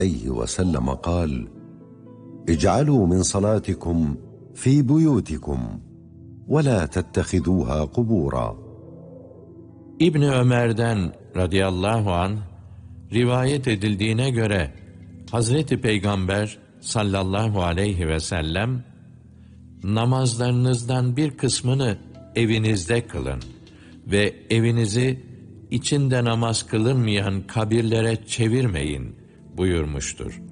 عليه وسلم قال: اجعلوا من صلاتكم في بيوتكم ولا تتخذوها قبورا. İbni Ömer'den radıyallahu anh rivayet edildiğine göre Hazreti Peygamber sallallahu aleyhi ve sellem, namazlarınızdan bir kısmını evinizde kılın ve evinizi içinde namaz kılınmayan kabirlere çevirmeyin buyurmuştur.